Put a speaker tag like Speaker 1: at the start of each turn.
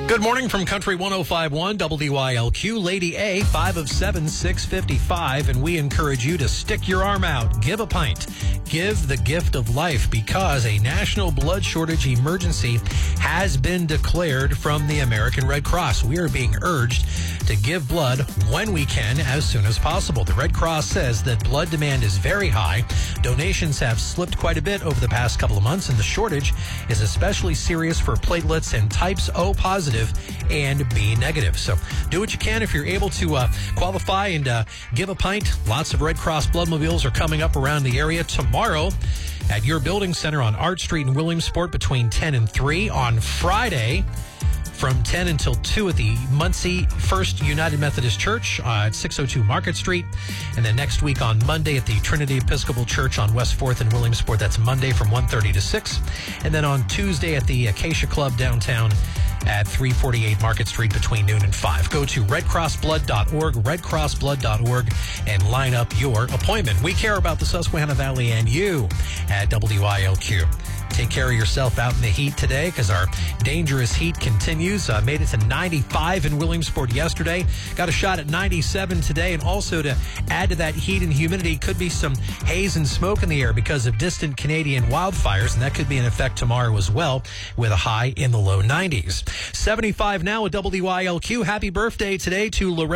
Speaker 1: Good morning from Country 105.1 WYLQ. Lady A, 5 of 7, 655. And we encourage you to stick your arm out. Give a pint. Give the gift of life because a national blood shortage emergency has been declared from the American Red Cross. We are being urged to give blood when we can as soon as possible. The Red Cross says that blood demand is very high. Donations have slipped quite a bit over the past couple of months, and the shortage is especially serious for platelets and types O positive and B negative. So do what you can if you're able to qualify and give a pint. Lots of Red Cross bloodmobiles are coming up around the area tomorrow at your building center on Art Street in Williamsport between 10 and 3. On Friday from 10 until 2 at the Muncie First United Methodist Church at 602 Market Street. And then next week on Monday at the Trinity Episcopal Church on West 4th in Williamsport. That's Monday from 1:30 to 6. And then on Tuesday at the Acacia Club downtown at 348 Market Street between noon and 5. Go to redcrossblood.org, redcrossblood.org, and line up your appointment. We care about the Susquehanna Valley and you at WYLQ. Take care of yourself out in the heat today because our dangerous heat continues. Made it to 95 in Williamsport yesterday. Got a shot at 97 today. And also to add to that heat and humidity, could be some haze and smoke in the air because of distant Canadian wildfires. And that could be in effect tomorrow as well with a high in the low 90s. 75 now at WYLQ. Happy birthday today to Loretta.